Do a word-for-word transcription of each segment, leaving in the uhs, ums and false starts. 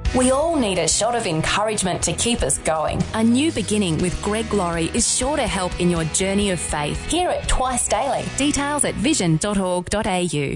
We all need a shot of encouragement to keep us going. A new beginning with Greg Laurie is sure to help in your journey of faith. Hear it twice daily. Details at vision dot org dot a u.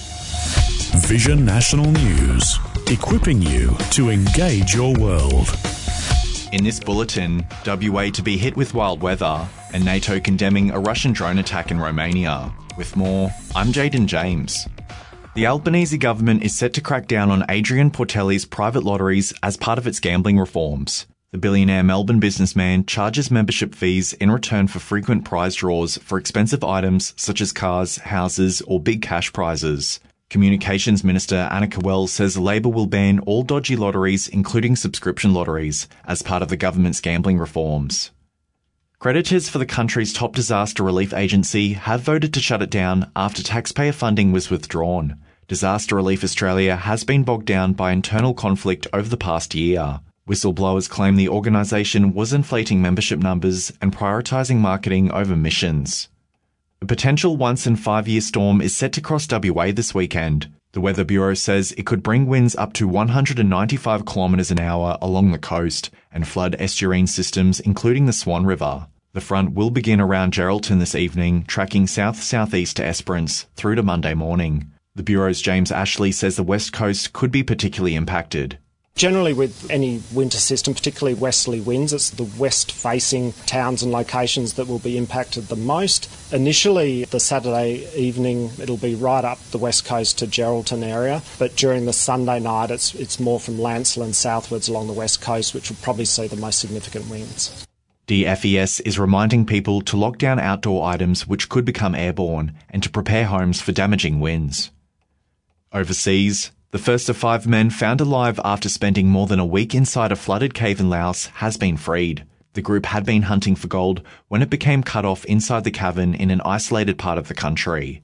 Vision National News, equipping you to engage your world. In this bulletin, W A to be hit with wild weather and NATO condemning a Russian drone attack in Romania. With more, I'm Jaden James. The Albanese government is set to crack down on Adrian Portelli's private lotteries as part of its gambling reforms. The billionaire Melbourne businessman charges membership fees in return for frequent prize draws for expensive items such as cars, houses, or big cash prizes. Communications Minister Annika Wells says Labor will ban all dodgy lotteries, including subscription lotteries, as part of the government's gambling reforms. Creditors for the country's top disaster relief agency have voted to shut it down after taxpayer funding was withdrawn. Disaster Relief Australia has been bogged down by internal conflict over the past year. Whistleblowers claim the organisation was inflating membership numbers and prioritising marketing over missions. A potential once-in-five-year storm is set to cross W A this weekend. The Weather Bureau says it could bring winds up to one hundred ninety-five kilometres an hour along the coast and flood estuarine systems, including the Swan River. The front will begin around Geraldton this evening, tracking south-southeast to Esperance through to Monday morning. The Bureau's James Ashley says the west coast could be particularly impacted. Generally with any winter system, particularly westerly winds, it's the west-facing towns and locations that will be impacted the most. Initially, the Saturday evening, it'll be right up the west coast to Geraldton area, but during the Sunday night, it's it's more from Lancelin southwards along the west coast, which will probably see the most significant winds. D F E S is reminding people to lock down outdoor items which could become airborne and to prepare homes for damaging winds. Overseas, the first of five men found alive after spending more than a week inside a flooded cave in Laos has been freed. The group had been hunting for gold when it became cut off inside the cavern in an isolated part of the country.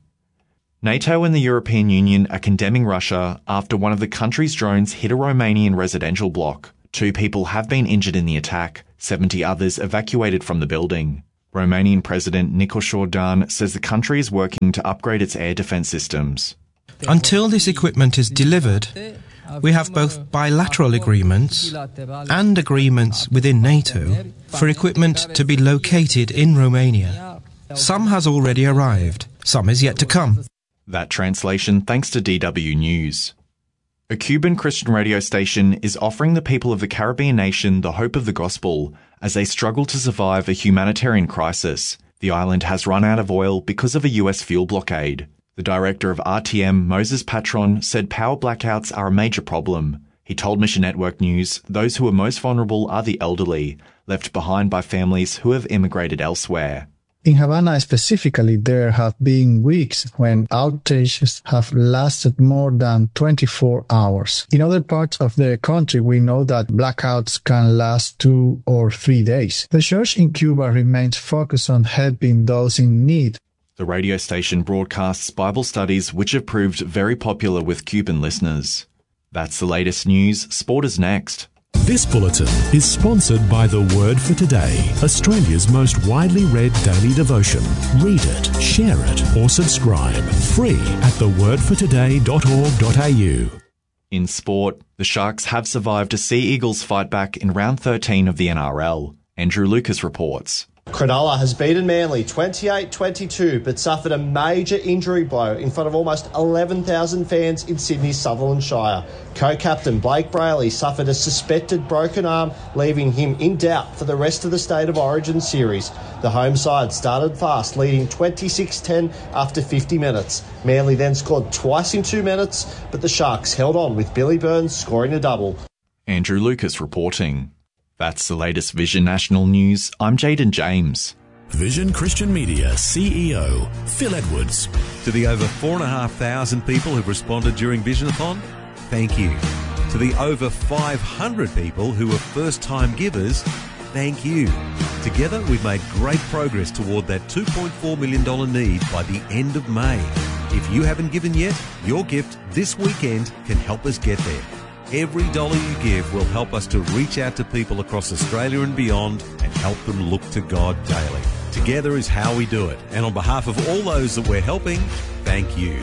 NATO and the European Union are condemning Russia after one of the country's drones hit a Romanian residential block. Two people have been injured in the attack, seventy others evacuated from the building. Romanian President Nicolas Jordan says the country is working to upgrade its air defence systems. Until this equipment is delivered, we have both bilateral agreements and agreements within NATO for equipment to be located in Romania. Some has already arrived, some is yet to come. That translation thanks to D W News. A Cuban Christian radio station is offering the people of the Caribbean nation the hope of the gospel as they struggle to survive a humanitarian crisis. The island has run out of oil because of a U S fuel blockade. The director of R T M, Moses Patron, said power blackouts are a major problem. He told Mission Network News those who are most vulnerable are the elderly, left behind by families who have immigrated elsewhere. In Havana specifically, there have been weeks when outages have lasted more than twenty-four hours. In other parts of the country, we know that blackouts can last two or three days. The church in Cuba remains focused on helping those in need. The radio station broadcasts Bible studies which have proved very popular with Cuban listeners. That's the latest news. Sport is next. This bulletin is sponsored by The Word for Today, Australia's most widely read daily devotion. Read it, share it, or subscribe. Free at the word for today dot org dot a u. In sport, the Sharks have survived a Sea Eagles fight back in round thirteen of the N R L. Andrew Lucas reports. Cronulla has beaten Manly twenty-eight twenty-two but suffered a major injury blow in front of almost eleven thousand fans in Sydney's Sutherland Shire. Co-captain Blake Brayley suffered a suspected broken arm, leaving him in doubt for the rest of the State of Origin series. The home side started fast, leading twenty-six ten after fifty minutes. Manly then scored twice in two minutes, but the Sharks held on with Billy Burns scoring a double. Andrew Lucas reporting. That's the latest Vision National News. I'm Jaden James. Vision Christian Media C E O, Phil Edwards. To the over four thousand five hundred people who've responded during Visionathon, thank you. To the over five hundred people who are first-time givers, thank you. Together, we've made great progress toward that two point four million dollars need by the end of May. If you haven't given yet, your gift this weekend can help us get there. Every dollar you give will help us to reach out to people across Australia and beyond and help them look to God daily. Together is how we do it. And on behalf of all those that we're helping, thank you.